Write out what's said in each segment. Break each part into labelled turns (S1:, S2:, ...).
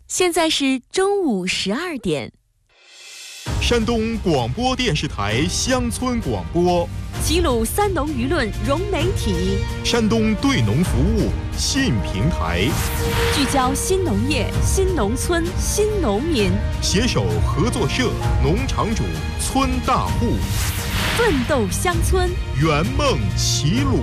S1: 现在是中午12点。
S2: 山东广播电视台乡村广播，
S1: 齐鲁三农舆论融媒体，
S2: 山东对农服务新平台，
S1: 聚焦新农业、新农村、新农民，
S2: 携手合作社、农场主、村大户，
S1: 奋斗乡村，
S2: 圆梦齐鲁。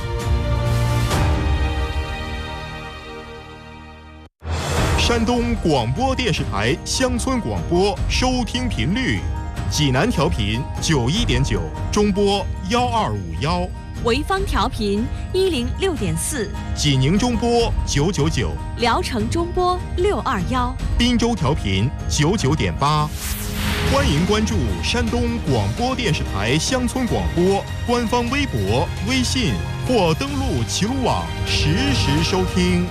S2: 山东广播电视台乡村广播收听频率：济南调频91.9，中波1251；
S1: 潍坊调频106.4，
S2: 济宁中波999，
S1: 聊城中波621，
S2: 滨州调频99.8。欢迎关注山东广播电视台乡村广播官方微博、微信，或登录齐鲁网实时收听。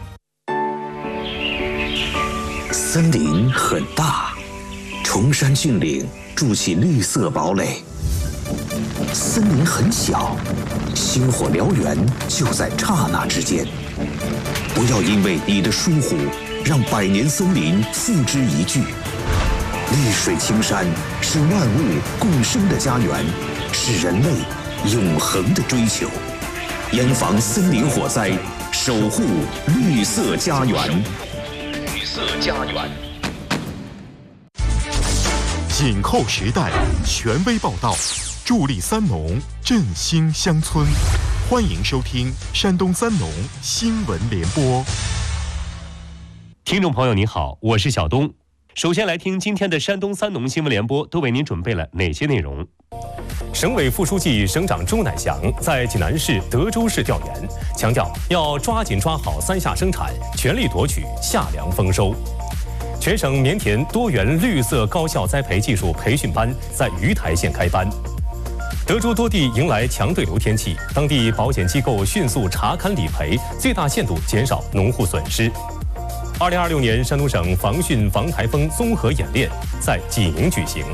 S3: 森林很大，崇山峻岭筑起绿色堡垒；森林很小，星火燎原就在刹那之间。不要因为你的疏忽，让百年森林付之一炬。绿水青山是万物共生的家园，是人类永恒的追求。严防森林火灾，守护绿色家园。家园。
S2: 紧扣时代，权威报道，助力三农，振兴乡村。欢迎收听山东三农新闻联播。
S4: 听众朋友您好，我是小东。首先来听今天的山东三农新闻联播，都为您准备了哪些内容？省委副书记、省长周乃祥在济南市、德州市调研，强调要抓紧抓好三下生产，全力夺取夏粮丰收。全省棉田多元绿色高效栽培技术培训班在鱼台县开班。德州多地迎来强对流天气，当地保险机构迅速查勘理赔，最大限度减少农户损失。2026年山东省防汛防台风综合演练在济宁举行。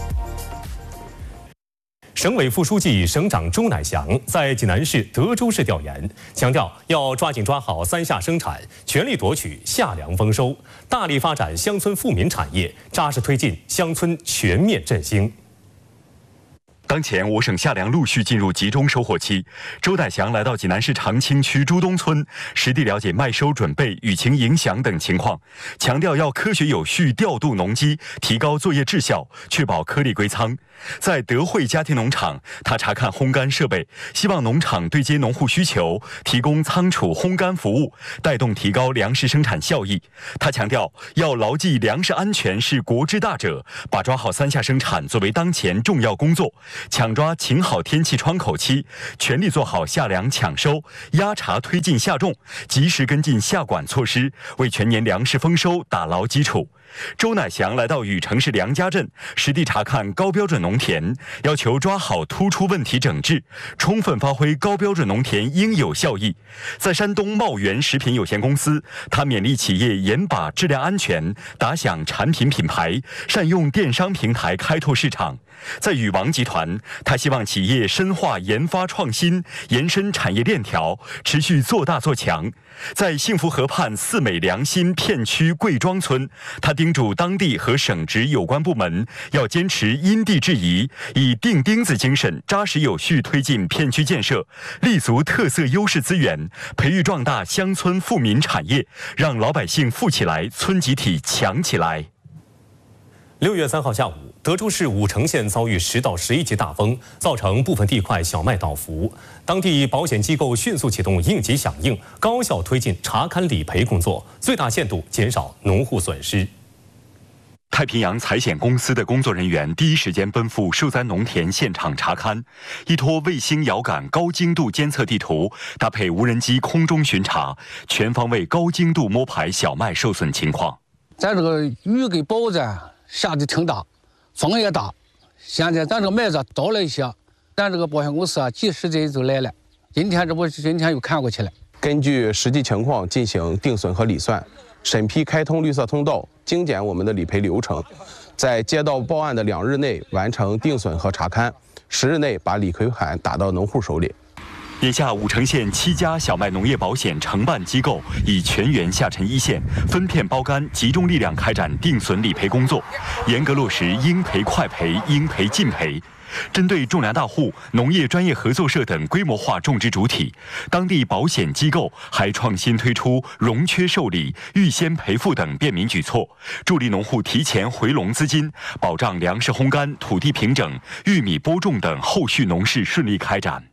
S4: 省委副书记、省长周乃祥在济南市、德州市调研，强调要抓紧抓好三下生产，全力夺取夏粮丰收，大力发展乡村富民产业，扎实推进乡村全面振兴。
S5: 当前，我省夏粮陆续进入集中收获期。周乃祥来到济南市长清区朱东村，实地了解麦收准备、雨情影响等情况，强调要科学有序调度农机，提高作业质效，确保颗粒归仓。在德惠家庭农场，他查看烘干设备，希望农场对接农户需求，提供仓储烘干服务，带动提高粮食生产效益。他强调，要牢记粮食安全是国之大者，把抓好三下生产作为当前重要工作，抢抓晴好天气窗口期，全力做好夏粮抢收、压查推进夏种，及时跟进夏管措施，为全年粮食丰收打牢基础。周乃祥来到禹城市梁家镇，实地查看高标准农田，要求抓好突出问题整治，充分发挥高标准农田应有效益。在山东茂源食品有限公司，他勉励企业严把质量安全，打响产品品牌，善用电商平台开拓市场。在禹王集团，他希望企业深化研发创新，延伸产业链条，持续做大做强。在幸福河畔四美良心片区贵庄村，他叮嘱当地和省直有关部门要坚持因地制宜，以钉钉子精神扎实有序推进片区建设，立足特色优势资源，培育壮大乡村富民产业，让老百姓富起来，村集体强起来。
S4: 6月3号下午，德州市武城县遭遇10到11级大风，造成部分地块小麦倒伏。当地保险机构迅速启动应急响应，高效推进查勘理赔工作，最大限度减少农户损失。
S5: 太平洋财险公司的工作人员第一时间奔赴受灾农田现场查勘，依托卫星遥感高精度监测地图，搭配无人机空中巡查，全方位高精度摸排小麦受损情况。
S6: 咱这个雨给雹子下的挺大，风也大，现在咱这个麦子倒了一些，咱这个保险公司及时的就来了，今天又看过去了。
S7: 根据实际情况进行定损和理算，审批开通绿色通道，精简我们的理赔流程，在接到报案的2日内完成定损和查勘，10日内把理赔款打到农户手里。
S5: 眼下武城县7家小麦农业保险承办机构已全员下沉一线，分片包干，集中力量开展定损理赔工作，严格落实应赔快赔、应赔尽赔。针对种粮大户、农业专业合作社等规模化种植主体，当地保险机构还创新推出融缺受理、预先赔付等便民举措，助力农户提前回笼资金，保障粮食烘干、土地平整、玉米播种等后续农事顺利开展。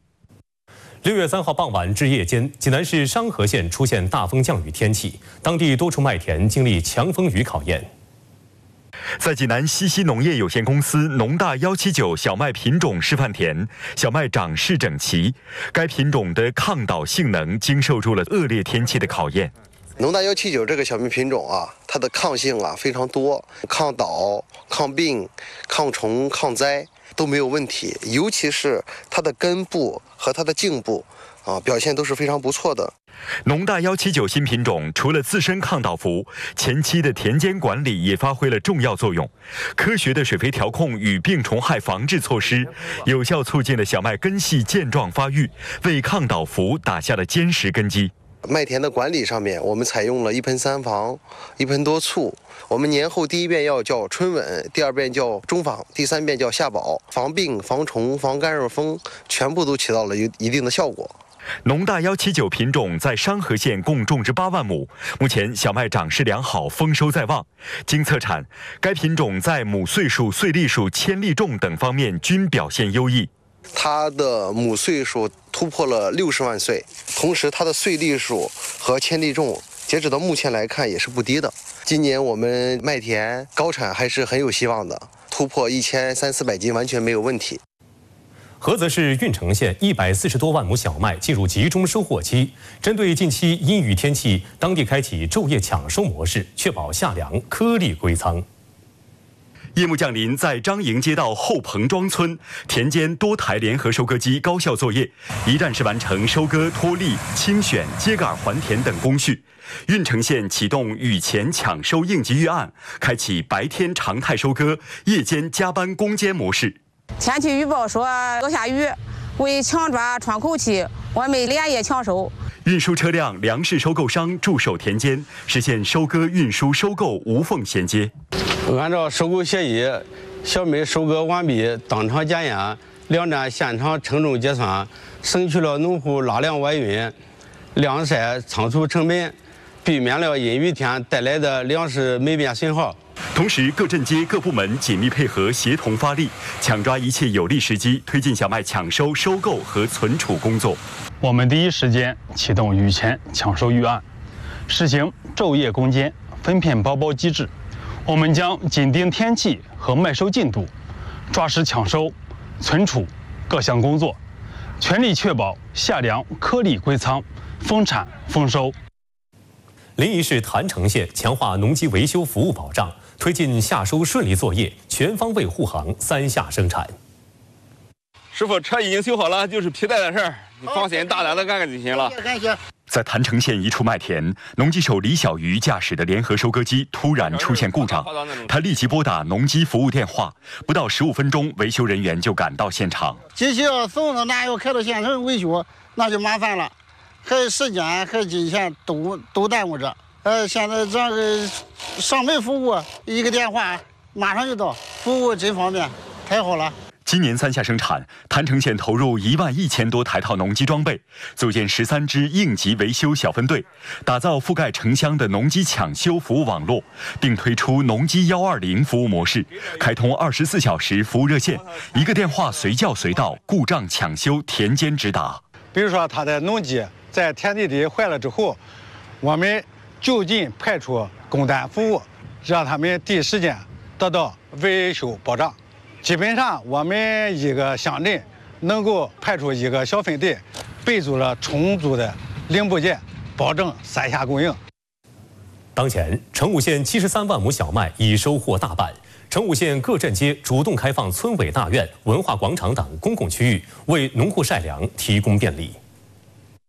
S4: 6月3号傍晚至夜间，济南市商河县出现大风降雨天气，当地多处麦田经历强风雨考验。
S5: 在济南西溪农业有限公司农大179小麦品种示范田，小麦长势整齐，该品种的抗倒性能经受住了恶劣天气的考验。
S8: 农大179这个小麦品种啊，它的抗性啊非常多，抗倒、抗病、抗虫、抗灾都没有问题，尤其是它的根部和它的茎部表现都是非常不错的。
S5: 农大179新品种除了自身抗倒伏，前期的田间管理也发挥了重要作用。科学的水肥调控与病虫害防治措施，有效促进了小麦根系健壮发育，为抗倒伏打下了坚实根基。
S8: 麦田的管理上面，我们采用了1盆3防、1盆多醋。我们年后第1遍要叫春稳，第2遍叫中防，第3遍叫夏保，防病、防虫、防干热风，全部都起到了一定的效果。
S5: 农大179品种在商河县共种植8万亩，目前小麦长势良好，丰收在望。经测产，该品种在亩穗数、穗粒数、千粒重等方面均表现优异。
S8: 它的亩穗数突破了60万穗，同时它的穗粒数和千粒重，截止到目前来看也是不低的。今年我们麦田高产还是很有希望的，突破1300-400斤完全没有问题。
S4: 菏泽市运城县140多万亩小麦进入集中收获期，针对近期阴雨天气，当地开启昼夜抢收模式，确保夏粮颗粒归仓。
S5: 夜幕降临，在张营街道后彭庄村，田间多台联合收割机高效作业，一站式完成收割、脱粒、清选、秸秆还田等工序。运城县启动雨前抢收应急预案，开启白天常态收割、夜间加班攻坚模式。
S9: 天气预报说要下雨，为抢抓窗口期，我们连夜抢收。
S5: 运输车辆、粮食收购商驻守田间，实现收割、运输、收购无缝衔接。
S7: 按照收购协议，小麦收割完毕，当场检验，2站现场称重结算，省去了农户拉粮外运、晾晒、仓储成本，避免了阴雨天带来的粮食霉变损耗。
S5: 同时，各镇街各部门紧密配合，协同发力，抢抓一切有利时机，推进小麦抢收、收购和存储工作。
S10: 我们第一时间启动雨前抢收预案，实行昼夜攻坚、分片包包机制。我们将紧盯天气和麦收进度，抓实抢收、存储各项工作，全力确保夏粮颗粒归仓、丰产丰收。
S4: 临沂市郯城县强化农机维修服务保障，推进夏收顺利作业，全方位护航3夏生产。
S11: 师傅，车已经修好了，就是皮带的事儿，你放心，大胆的干就行了。
S5: 在郯城县一处麦田，农机手李小鱼驾驶的联合收割机突然出现故障，他立即拨打农机服务电话，不到15分钟，维修人员就赶到现场。
S12: 机器要送的，那要开到县城维修，那就麻烦了，还时间还金钱都耽误着。现在这个上门服务，一个电话马上就到，服务真方便，太好了。
S5: 今年3夏生产，郯城县投入11000多台套农机装备，组建13支应急维修小分队，打造覆盖城乡的农机抢修服务网络，并推出农机120服务模式，开通24小时服务热线，一个电话随叫随到，故障抢修田间直达。
S13: 比如说他的农机在田地里坏了之后，我们就近派出工单服务，让他们第一时间得到维修保障。基本上我们一个乡镇能够派出一个小分队，备足了充足的零部件，保证3夏供应。
S4: 当前，成武县73万亩小麦已收获大半。成武县各镇街主动开放村委大院、文化广场等公共区域，为农户晒粮提供便利。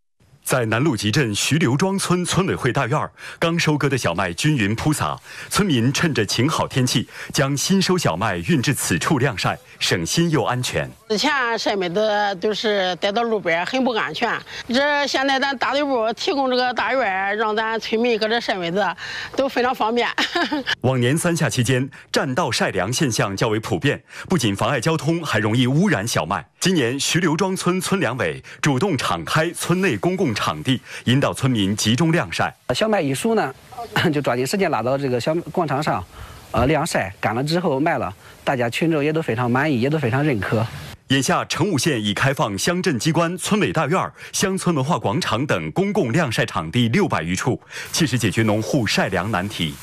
S5: 在南路集镇徐刘庄村村委会大院，刚收割的小麦均匀铺撒，村民趁着晴好天气，将新收小麦运至此处晾晒，省心又安全。
S14: 之前晒麦子都是带到路边，很不安全。这现在咱大队部提供这个大院，让咱村民搁这晒麦子都非常方便。
S5: 往年三夏期间，占道晒粮现象较为普遍，不仅妨碍交通，还容易污染小麦。今年徐刘庄村村粮委主动敞开村内公共场地，引导村民集中晾晒。
S15: 小麦一熟呢，就抓紧时间拉到这个小广场上，晾晒，干了之后卖了，大家群众也都非常满意，也都非常认可。
S5: 眼下，成武县已开放乡镇机关、村委大院、乡村文化广场等公共晾晒场地600余处，切实解决农户晒粮难题。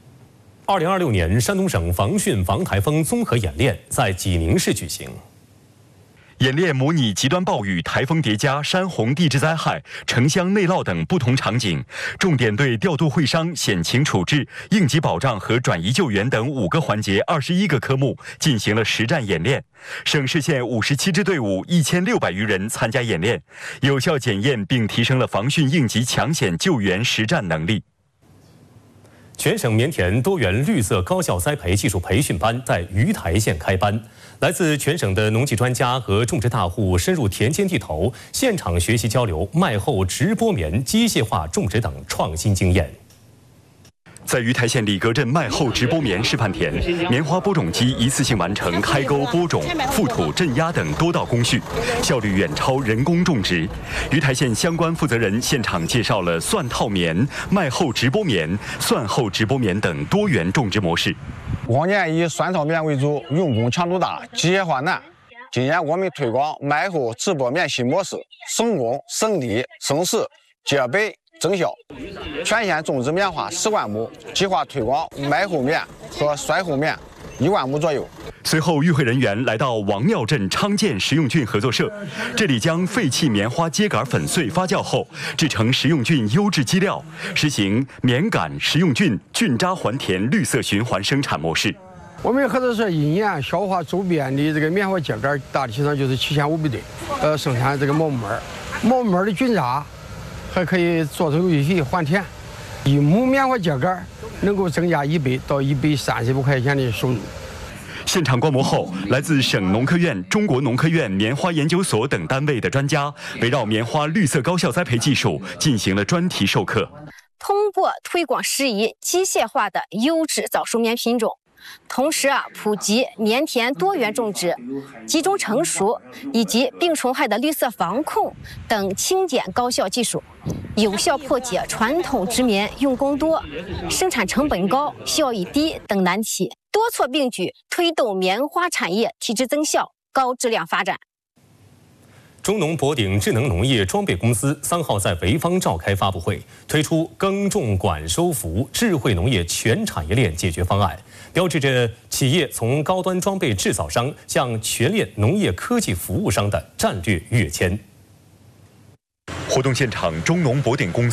S4: 2026年山东省防汛防台风综合演练在济宁市举行。
S5: 演练模拟极端暴雨、台风叠加、山洪地质灾害、城乡内涝等不同场景，重点对调度会商、险情处置、应急保障和转移救援等5个环节21个科目进行了实战演练。省市县57支队伍1600余人参加演练，有效检验并提升了防汛应急抢险救援实战能力。
S4: 全省棉田多元绿色高效栽培技术培训班在鱼台县开班，来自全省的农技专家和种植大户深入田间地头，现场学习交流麦后直播棉机械化种植等创新经验。
S5: 在鱼台县里格镇麦后直播棉示范田，棉花播种机一次性完成开沟、播种、覆土、镇压等多道工序，效率远超人工种植。鱼台县相关负责人现场介绍了蒜套棉、麦后直播棉、蒜后直播棉等多元种植模式。
S16: 往年以蒜套棉为主，用工强度大，机械化难。今年我们推广麦后直播棉新模式，省工、省地、省时，节北增效。全县种植棉花10万亩，计划推广麦后棉和蒜后棉1万亩左右。
S5: 随后，与会人员来到王庙镇昌建食用菌合作社，这里将废弃棉花秸秆粉碎发酵后，制成食用菌优质基料，实行棉杆食用菌菌渣还田绿色循环生产模式。
S17: 我们合作社一年消化周边的这个棉花秸秆大体上就是7500吨，生产这个毛木门的菌渣还可以做成绿肥还田，1亩棉花秸秆能够增加100到135块钱的收入。
S5: 现场观摩后，来自省农科院、中国农科院棉花研究所等单位的专家，围绕棉花绿色高效栽培技术进行了专题授课。
S18: 通过推广适宜机械化的优质早熟棉品种，同时普及棉田多元种植、集中成熟以及病虫害的绿色防控等轻简高效技术，有效破解传统织棉用工多、生产成本高、效益低等难题，多措并举，推动棉花产业提质增效、高质量发展。
S4: 中农博鼎智能农业装备公司3号在潍坊召开发布会，推出耕种管收服智慧农业全产业链解决方案，标志着企业从高端装备制造商向全链农业科技服务商的战略跃迁。
S5: 活动现场，中农博鼎公司